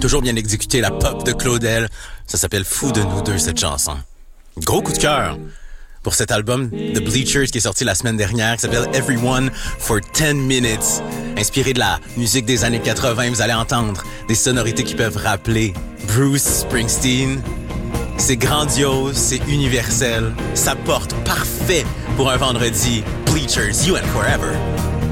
Toujours bien exécuté, la pop de Claudel. Ça s'appelle Fou de nous deux, cette chanson. Gros coup de cœur pour cet album The Bleachers qui est sorti la semaine dernière, qui s'appelle Everyone for 10 Minutes. Inspiré de la musique des années 80, vous allez entendre des sonorités qui peuvent rappeler Bruce Springsteen. C'est grandiose, c'est universel, ça porte parfait pour un vendredi. Bleachers, You and Forever.